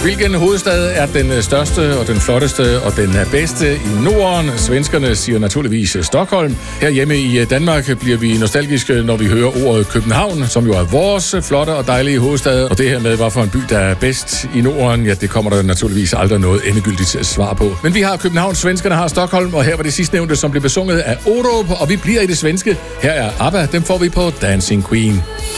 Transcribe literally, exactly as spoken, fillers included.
Hvilken hovedstad er den største og den flotteste og den bedste i Norden? Svenskerne siger naturligvis Stockholm. Herhjemme i Danmark bliver vi nostalgiske, når vi hører ordet København, som jo er vores flotte og dejlige hovedstad. Og det her med, hvad for en by, der er bedst i Norden, ja, det kommer der naturligvis aldrig noget endegyldigt svar på. Men vi har København, svenskerne har Stockholm, og her var det sidstnævnte, som blev besunget af Orup, og vi bliver i det svenske. Her er ABBA, dem får vi på Dancing Queen.